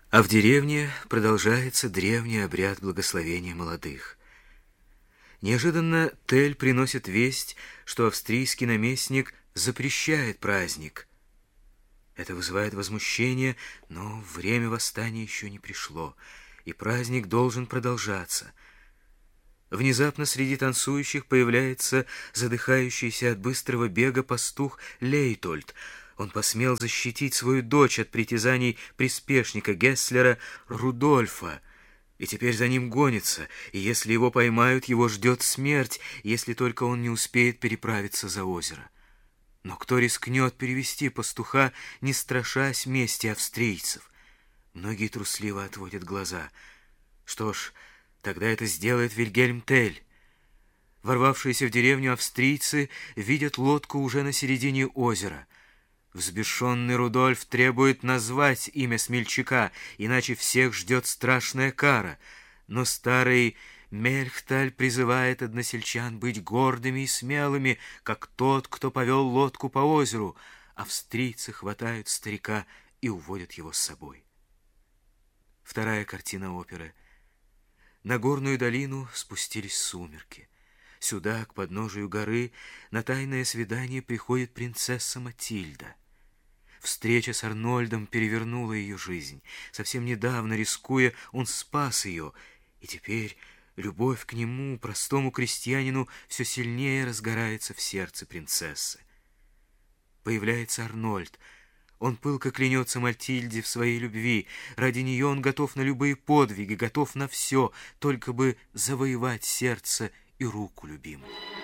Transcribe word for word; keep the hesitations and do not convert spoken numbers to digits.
А в деревне продолжается древний обряд благословения молодых. Неожиданно Тель приносит весть, что австрийский наместник запрещает праздник. Это вызывает возмущение, но время восстания еще не пришло, и праздник должен продолжаться. Внезапно среди танцующих появляется задыхающийся от быстрого бега пастух Лейтольд. Он посмел защитить свою дочь от притязаний приспешника Гесслера Рудольфа, и теперь за ним гонится, и если его поймают, его ждет смерть, если только он не успеет переправиться за озеро. Но кто рискнет перевести пастуха, не страшась мести австрийцев? Многие трусливо отводят глаза. Что ж, тогда это сделает Вильгельм Тель. Ворвавшиеся в деревню австрийцы видят лодку уже на середине озера. Взбешенный Рудольф требует назвать имя смельчака, иначе всех ждет страшная кара. Но старый Мельхталь призывает односельчан быть гордыми и смелыми, как тот, кто повел лодку по озеру. Австрийцы хватают старика и уводят его с собой. Вторая картина оперы. На горную долину спустились сумерки. Сюда, к подножию горы, на тайное свидание приходит принцесса Матильда. Встреча с Арнольдом перевернула ее жизнь. Совсем недавно, рискуя, он спас ее, и теперь любовь к нему, простому крестьянину, все сильнее разгорается в сердце принцессы. Появляется Арнольд. Он пылко клянется Матильде в своей любви. Ради нее он готов на любые подвиги, готов на все, только бы завоевать сердце и руку любимую.